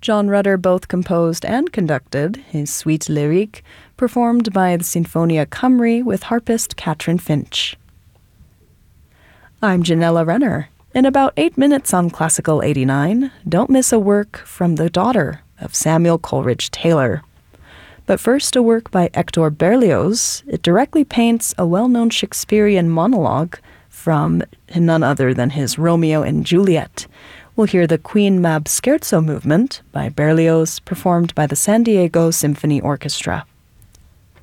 John Rutter both composed and conducted his Suite Lyrique, performed by the Sinfonia Cymru with harpist Catherine Finch. I'm Janella Renner. In about 8 minutes on Classical 89, don't miss a work from the daughter of Samuel Coleridge Taylor. But first, a work by Hector Berlioz. It directly paints a well-known Shakespearean monologue from none other than his Romeo and Juliet. We'll hear the Queen Mab Scherzo movement by Berlioz, performed by the San Diego Symphony Orchestra.